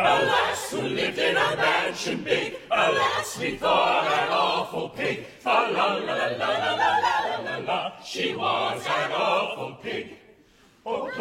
A lass who lived in a mansion big, a lass before that awful pig. Fa la la la la la la la la la, she was an awful pig. Oh,